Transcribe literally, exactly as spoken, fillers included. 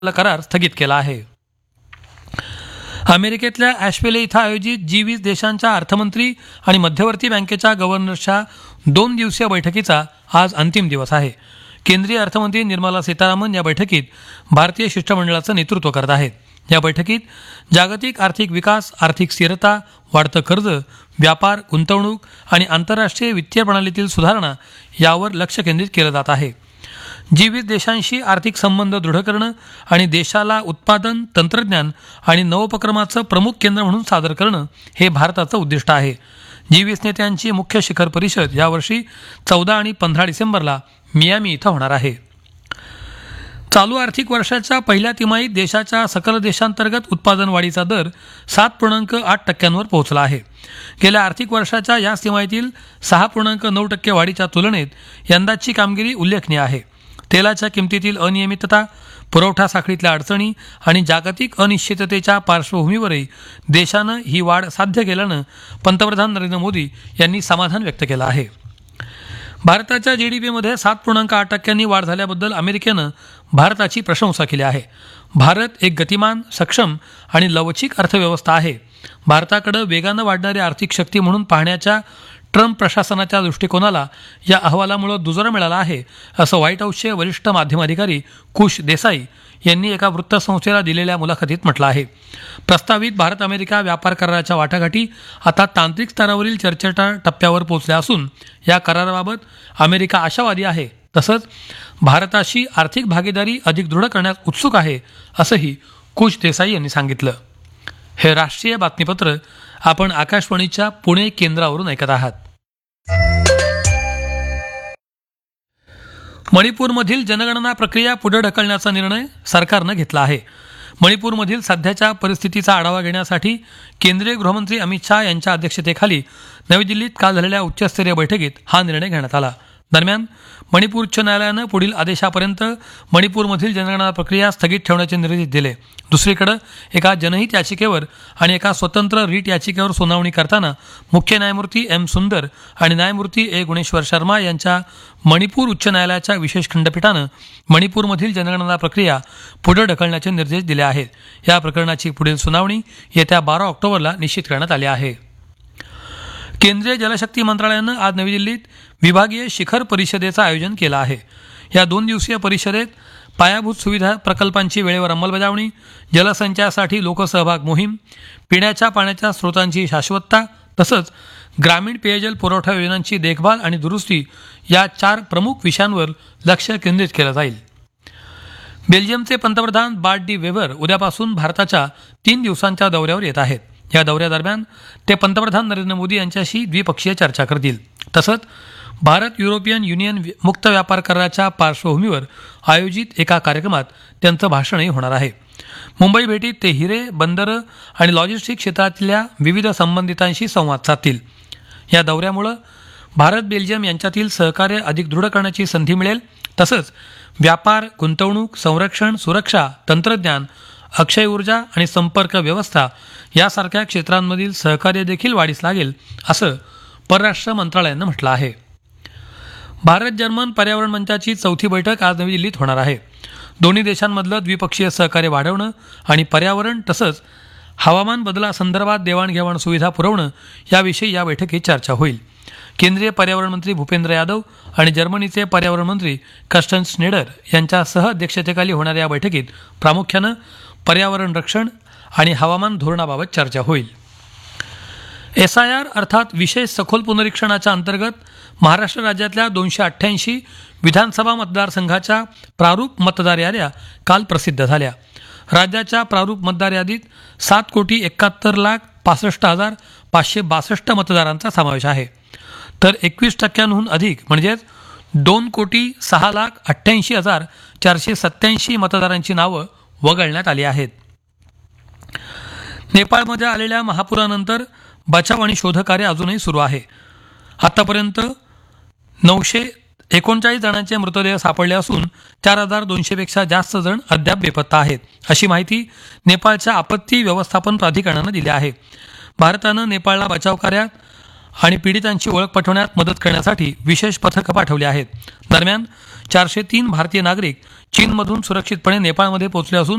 करार स्थगित केला आहे. अमेरिकेतल्या ॲशवेले इथं आयोजित जी वीस देशांच्या अर्थमंत्री आणि मध्यवर्ती बँकेच्या गव्हर्नर्सच्या दोन दिवसीय बैठकीचा आज अंतिम दिवस आहे. केंद्रीय अर्थमंत्री निर्मला सीतारामन या बैठकीत भारतीय शिष्टमंडळाचं नेतृत्व करत आहेत. या बैठकीत जागतिक आर्थिक विकास, आर्थिक स्थिरता, वाढतं कर्ज, व्यापार, गुंतवणूक आणि आंतरराष्ट्रीय वित्तीय प्रणालीतील सुधारणा यावर लक्ष केंद्रित केलं जात आहे. जी वीस देशांशी आर्थिक संबंध दृढ करणं आणि देशाला उत्पादन, तंत्रज्ञान आणि नवोपक्रमाचं प्रमुख केंद्र म्हणून सादर करणं हे भारताचं उद्दिष्ट आहे. जी वीस नेत्यांची मुख्य शिखर परिषद यावर्षी चौदा आणि पंधरा डिसेंबरला मियामी इथं होणार आहे. चालू आर्थिक वर्षाच्या पहिल्या तिमाहीत देशाच्या सकल देशांतर्गत उत्पादन वाढीचा दर सात पूर्णांक आठ टक्क्यांवर पोहोचला आहे. गेल्या आर्थिक वर्षाच्या याच तिमाहीतील सहा पूर्णांक नऊ टक्के वाढीच्या तुलनेत यंदाची कामगिरी उल्लेखनीय आहे. तेलाच्या किमतीतील अनियमितता, पुरवठा साखळीतल्या अडचणी आणि जागतिक अनिश्चिततेच्या पार्श्वभूमीवरही देशानं ही वाढ साध्य केल्यानं पंतप्रधान नरेंद्र मोदी यांनी समाधान व्यक्त केलं आहे. भारताच्या जीडीपीमध्ये सात पूर्णांक आठ टक्क्यांनी वाढ झाल्याबद्दल अमेरिकेनं भारताची प्रशंसा केली आहे. भारत एक गतिमान, सक्षम आणि लवचिक अर्थव्यवस्था आहे. भारताकडे वेगानं वाढणारी आर्थिक शक्ती म्हणून पाहण्याच्या ट्रम्प प्रशासनाच्या दृष्टिकोनाला या अहवालामुळे दुजोरा मिळाला आहे, असं व्हाईट हाऊसचे वरिष्ठ माध्यम अधिकारी कुश देसाई यांनी एका वृत्तसंस्थेला दिलेल्या मुलाखतीत म्हटलं आहे. प्रस्तावित भारत अमेरिका व्यापार कराराच्या वाटाघाटी आता तांत्रिक स्तरावरील चर्चेच्या टप्प्यावर पोहोचल्या असून या कराराबाबत अमेरिका आशावादी आहे. तसंच भारताशी आर्थिक भागीदारी अधिक दृढ करण्यास उत्सुक आहे, असंही कुश देसाई यांनी सांगितलं. हे राष्ट्रीय बातमीपत्र आपण आकाशवाणीच्या पुणे केंद्रावरून ऐकत आहात. मणिपूरमधील जनगणना प्रक्रिया पुढे ढकलण्याचा निर्णय सरकारनं घेतला आहे. मणिपूरमधील सध्याच्या परिस्थितीचा आढावा घेण्यासाठी केंद्रीय गृहमंत्री अमित शहा यांच्या अध्यक्षतेखाली नवी दिल्लीत काल झालेल्या उच्चस्तरीय बैठकीत हा निर्णय घेण्यात आला. दरम्यान मणिपूर उच्च न्यायालयानं पुढील आदेशापर्यंत मणिपूरमधील जनगणना प्रक्रिया स्थगित ठेवण्याचे निर्देश दिले. दुसरीकडे एका जनहित याचिकेवर आणि एका स्वतंत्र रीट याचिकेवर सुनावणी करताना मुख्य न्यायमूर्ती एम सुंदर आणि न्यायमूर्ती ए गुणेश्वर शर्मा यांच्या मणिपूर उच्च न्यायालयाच्या विशेष खंडपीठानं मणिपूरमधील जनगणना प्रक्रिया पुढे ढकलण्याचे निर्देश दिले आहेत. या प्रकरणाची पुढील सुनावणी येत्या बारा ऑक्टोबरला निश्चित करण्यात आली आहे. केंद्रीय जलशक्ती मंत्रालयानं आज नवी दिल्लीत विभागीय शिखर परिषदेचं आयोजन केलं आहे. या दोन दिवसीय परिषदेत पायाभूत सुविधा प्रकल्पांची वेळेवर अंमलबजावणी, जलसंचयासाठी लोकसहभाग मोहीम, पिण्याच्या पाण्याच्या स्रोतांची शाश्वतता तसंच ग्रामीण पेयजल पुरवठा योजनांची देखभाल आणि दुरुस्ती या चार प्रमुख विषयांवर लक्ष केंद्रित केलं जाईल. बेल्जियमचे पंतप्रधान बार्ट डी वेव्हर उद्यापासून भारताच्या तीन दिवसांच्या दौऱ्यावर येत आहेत. या दौऱ्यादरम्यान ते पंतप्रधान नरेंद्र मोदी यांच्याशी द्विपक्षीय चर्चा करतील. तसंच भारत युरोपियन युनियन मुक्त व्यापार कराराच्या पार्श्वभूमीवर आयोजित एका कार्यक्रमात त्यांचं भाषणही होणार आहे. मुंबई भेटीत ते हिरे, बंदरं आणि लॉजिस्टिक क्षेत्रातल्या विविध संबंधितांशी संवाद साधतील. या दौऱ्यामुळं भारत बेल्जियम यांच्यातील सहकार्य अधिक दृढ करण्याची संधी मिळेल. तसंच व्यापार, गुंतवणूक, संरक्षण, सुरक्षा, तंत्रज्ञान, अक्षय ऊर्जा आणि संपर्क व्यवस्था यासारख्या क्षेत्रांमधील सहकार्य देखील वाढीस लागेल, असं परराष्ट्र मंत्रालयानं म्हटलं आहे. भारत जर्मन पर्यावरण मंचाची चौथी बैठक आज नवी दिल्लीत होणार आहे. दोन्ही देशांमधलं द्विपक्षीय सहकार्य वाढवणं आणि पर्यावरण तसंच हवामान बदलासंदर्भात देवाणघेवाण सुविधा पुरवणं याविषयी या बैठकीत चर्चा होईल. केंद्रीय पर्यावरण मंत्री भूपेंद्र यादव आणि जर्मनीचे पर्यावरण मंत्री कर्स्टन स्नेडर यांच्या सह अध्यक्षतेखाली होणाऱ्या या बैठकीत प्रामुख्यानं पर्यावरण रक्षण आणि हवामान धोरणाबाबत चर्चा होईल. एस आय आर अर्थात विशेष सखोल पुनरीक्षणाच्या अंतर्गत महाराष्ट्र राज्यातल्या दोनशे अठ्ठ्याऐंशी विधानसभा मतदारसंघाच्या प्रारूप मतदार याद्या काल प्रसिद्ध झाल्या. राज्याच्या प्रारूप मतदार यादीत सात कोटी एकाहत्तर लाख पासष्ट हजार पाचशे बासष्ट मतदारांचा समावेश आहे. तर एकवीस टक्क्यांहून अधिक म्हणजेच दोन कोटी सहा लाख अठ्ठ्याऐंशी हजार चारशे सत्त्याऐंशी मतदारांची नावं वगळण्यात आली आहेत. नेपाळमध्ये आलेल्या महापुरानंतर बचाव आणि शोधकार्य अजूनही सुरू आहे. आतापर्यंत नऊशे एकोणचाळीस जणांचे मृतदेह सापडले असून चार हजार दोनशेपेक्षा जास्त जण अद्याप बेपत्ता आहेत, अशी माहिती नेपाळच्या आपत्ती व्यवस्थापन प्राधिकरणानं दिली आहे. भारतानं नेपाळला बचाव कार्यात आणि पीडितांची ओळख पटवण्यात मदत करण्यासाठी विशेष पथकं पाठवली आहेत. दरम्यान चारशे तीन भारतीय नागरिक चीनमधून सुरक्षितपणे नेपाळमध्ये पोहोचले असून